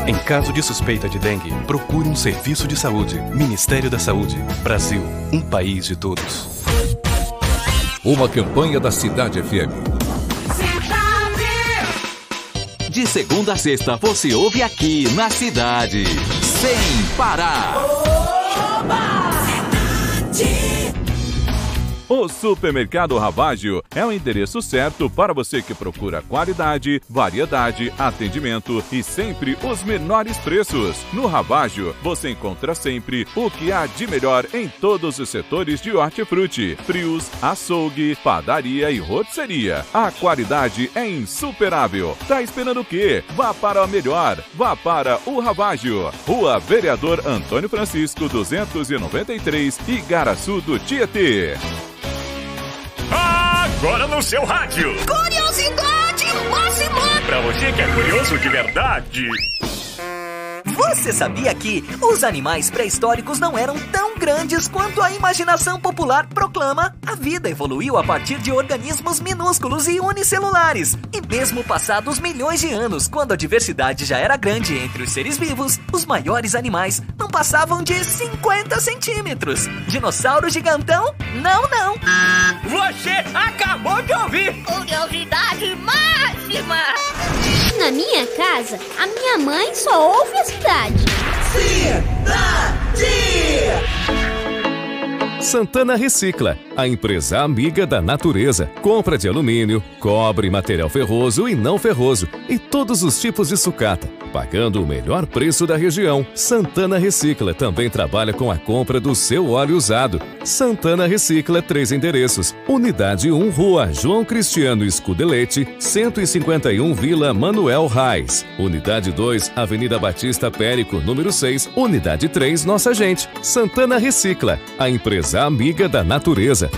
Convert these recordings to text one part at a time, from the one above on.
Em caso de suspeita de dengue, procure um serviço de saúde. Ministério da Saúde. Brasil, um país de todos. Uma campanha da Cidade FM. De segunda a sexta, você ouve aqui na Cidade. Sem parar. Oba! O Supermercado Ravagio é o endereço certo para você que procura qualidade, variedade, atendimento e sempre os menores preços. No Ravagio, você encontra sempre o que há de melhor em todos os setores de hortifruti, frios, açougue, padaria e rotisseria. A qualidade é insuperável. Tá esperando o quê? Vá para o melhor. Vá para o Ravagio. Rua Vereador Antônio Francisco, 293, Igaraçu do Tietê. Agora no seu rádio. Curiosidade máxima. Pra você que é curioso de verdade. Você sabia que os animais pré-históricos não eram tão grandes quanto a imaginação popular proclama? A vida evoluiu a partir de organismos minúsculos e unicelulares. E mesmo passados milhões de anos, quando a diversidade já era grande entre os seres vivos, os maiores animais não passavam de 50 centímetros. Dinossauro gigantão? Não. Você acabou de ouvir. Curiosidade máxima. Na minha casa, a minha mãe só ouve a cidade. Santana Recicla, a empresa amiga da natureza. Compra de alumínio, cobre, material ferroso e não ferroso e todos os tipos de sucata, pagando o melhor preço da região. Santana Recicla também trabalha com a compra do seu óleo usado. Santana Recicla, 3 endereços. Unidade 1, Rua João Cristiano Scudelete, 151 Vila Manuel Reis. Unidade 2, Avenida Batista Périco, número 6. Unidade 3, Nossa Gente. Santana Recicla, a empresa amiga da natureza.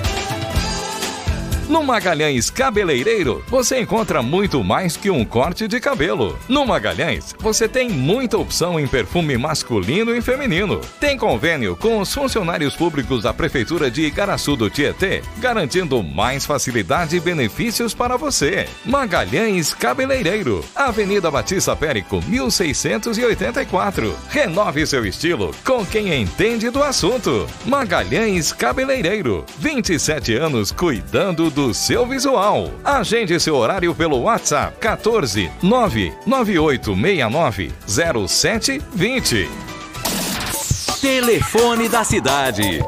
No Magalhães Cabeleireiro, você encontra muito mais que um corte de cabelo. No Magalhães, você tem muita opção em perfume masculino e feminino. Tem convênio com os funcionários públicos da Prefeitura de Igaraçu do Tietê, garantindo mais facilidade e benefícios para você. Magalhães Cabeleireiro, Avenida Batista Périco, 1684. Renove seu estilo com quem entende do assunto. Magalhães Cabeleireiro, 27 anos cuidando do seu visual. Agende seu horário pelo WhatsApp 14 99869 0720. Telefone da Cidade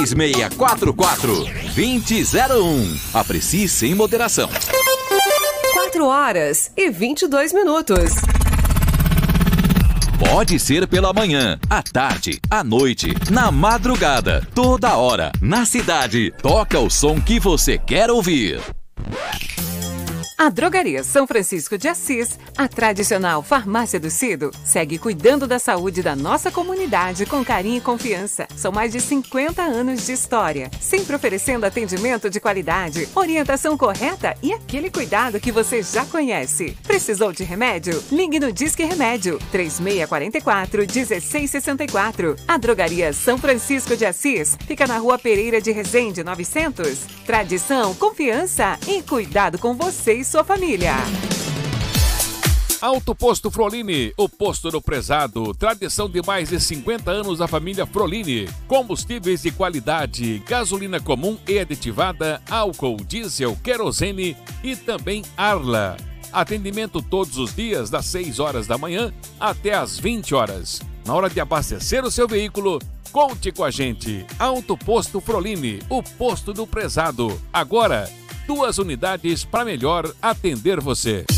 3644-2001. Aprecie sem moderação. 4h22. Pode ser pela manhã, à tarde, à noite, na madrugada, toda hora, na cidade. Toca o som que você quer ouvir. A Drogaria São Francisco de Assis, a tradicional farmácia do Cido, segue cuidando da saúde da nossa comunidade com carinho e confiança. São mais de 50 anos de história, sempre oferecendo atendimento de qualidade, orientação correta e aquele cuidado que você já conhece. Precisou de remédio? Ligue no Disque Remédio, 3644-1664. A Drogaria São Francisco de Assis fica na Rua Pereira de Resende, 900. Tradição, confiança e cuidado com você e sua família. Auto Posto Frolini, o posto do prezado. Tradição de mais de 50 anos da família Frolini. Combustíveis de qualidade, gasolina comum e aditivada, álcool, diesel, querosene e também Arla. Atendimento todos os dias das 6 horas da manhã até as 20 horas. Na hora de abastecer o seu veículo, conte com a gente. Auto Posto Frolini, o posto do prezado. Agora, 2 unidades para melhor atender você.